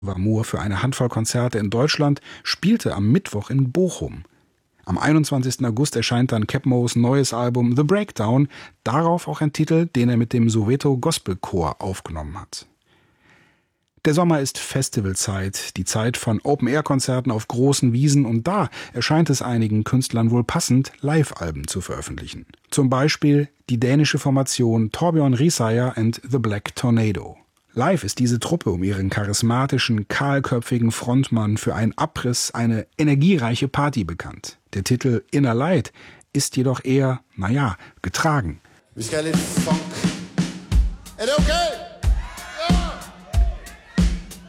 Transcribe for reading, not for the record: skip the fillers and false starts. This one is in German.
war Moore für eine Handvoll Konzerte in Deutschland, spielte am Mittwoch in Bochum. Am 21. August erscheint dann Capmos neues Album The Breakdown, darauf auch ein Titel, den er mit dem Soweto Gospel Chor aufgenommen hat. Der Sommer ist Festivalzeit, die Zeit von Open-Air-Konzerten auf großen Wiesen, und da erscheint es einigen Künstlern wohl passend, Live-Alben zu veröffentlichen. Zum Beispiel die dänische Formation Torbjørn Risager and the Black Tornado. Live ist diese Truppe um ihren charismatischen, kahlköpfigen Frontmann für einen Abriss, eine energiereiche Party bekannt. Der Titel Inner Light ist jedoch eher, getragen. Vi skal have lidt funk. Er det okay?